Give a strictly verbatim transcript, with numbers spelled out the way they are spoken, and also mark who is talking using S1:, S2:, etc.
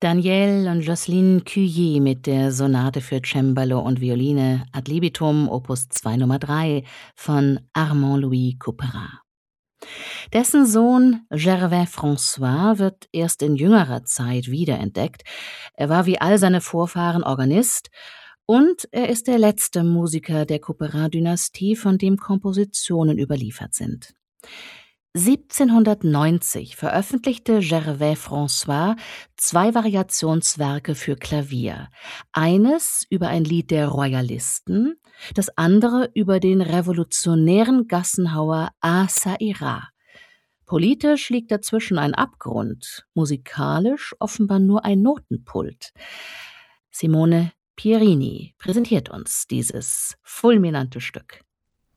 S1: Daniel und Jocelyne Cuillet mit der Sonate für Cembalo und Violine ad libitum Opus zwei Nummer drei von Armand Louis Couperin. Dessen Sohn Gervais François wird erst in jüngerer Zeit wiederentdeckt. Er war wie all seine Vorfahren Organist und er ist der letzte Musiker der Couperin-Dynastie, von dem Kompositionen überliefert sind. siebzehnhundertneunzig veröffentlichte Gervais François zwei Variationswerke für Klavier. Eines über ein Lied der Royalisten, das andere über den revolutionären Gassenhauer Ah Ça Ira. Politisch liegt dazwischen ein Abgrund, musikalisch offenbar nur ein Notenpult. Simone Pierini präsentiert uns dieses fulminante Stück.